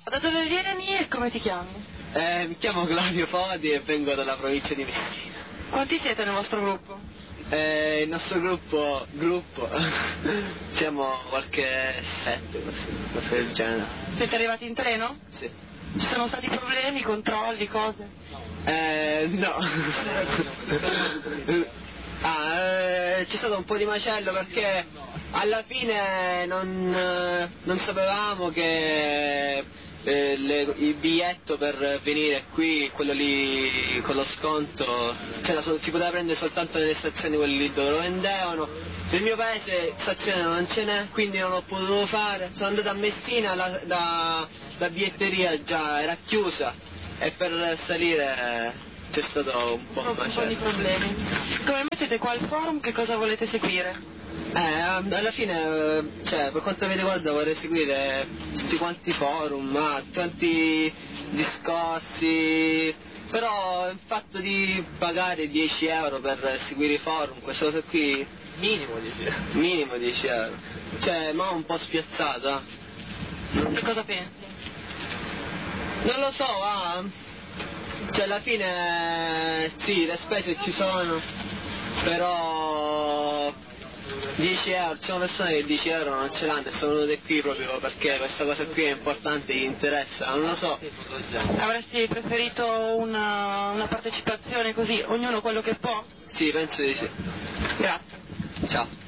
Da dove vieni e come ti chiami? Mi chiamo Claudio Fodi e vengo dalla provincia di Messina. Quanti siete nel vostro gruppo? Il nostro gruppo siamo qualche 7, cose del genere. Siete arrivati in treno? Sì. Ci sono stati problemi, controlli, cose? No. C'è stato un po' di macello perché alla fine non sapevamo che il biglietto per venire qui, quello lì con lo sconto, si poteva prendere soltanto nelle stazioni quelle lì dove lo vendevano. Nel mio paese stazione non ce n'è, quindi non l'ho potuto fare. Sono andato a Messina, la biglietteria già era chiusa e per salire c'è stato un po' di problemi. Come mettete qua al forum, che cosa volete seguire? Alla fine, per quanto mi riguarda vorrei seguire tutti quanti i forum, tutti quanti discorsi, però il fatto di pagare 10 euro per seguire i forum, questa cosa qui... Minimo 10 euro. Minimo 10 euro. Ma un po' spiazzata. Che cosa pensi? Non lo so, alla fine sì, le spese ci sono, però 10 euro, ci sono persone che 10 euro non ce l'hanno e sono venute qui proprio perché questa cosa qui è importante, gli interessa, non lo so. Avresti preferito una partecipazione così, ognuno quello che può? Sì, penso di sì. Grazie. Ciao.